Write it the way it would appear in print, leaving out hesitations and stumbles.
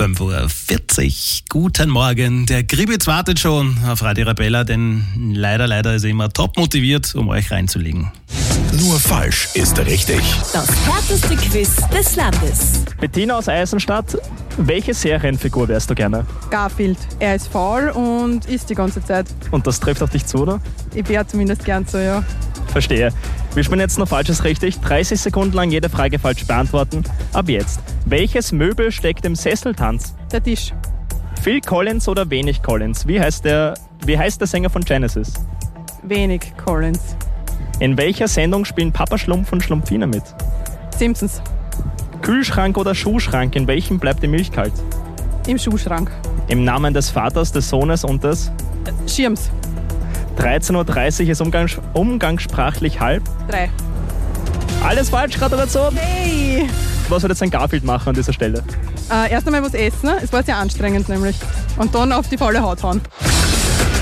5:40 Uhr. Guten Morgen. Der Gribitz wartet schon auf Radio Arabella, denn leider ist er immer top motiviert, um euch reinzulegen. Nur falsch ist richtig. Das härteste Quiz des Landes. Bettina aus Eisenstadt, welche Serienfigur wärst du gerne? Garfield. Er ist faul und isst die ganze Zeit. Und das trifft auf dich zu, oder? Ich wäre zumindest gern so, ja. Verstehe. Wir spielen jetzt noch Falsches richtig. 30 Sekunden lang jede Frage falsch beantworten. Ab jetzt. Welches Möbel steckt im Sesseltanz? Der Tisch. Phil Collins oder wenig Collins? Wie heißt der Sänger von Genesis? Wenig Collins. In welcher Sendung spielen Papa Schlumpf und Schlumpfine mit? Simpsons. Kühlschrank oder Schuhschrank? In welchem bleibt die Milch kalt? Im Schuhschrank. Im Namen des Vaters, des Sohnes und des? Schirms. 13:30 Uhr ist umgangssprachlich halb. 3. Alles falsch, Gratulation! Hey! Was wird jetzt ein Garfield machen an dieser Stelle? Erst einmal was essen. Es war sehr anstrengend nämlich. Und dann auf die faule Haut hauen.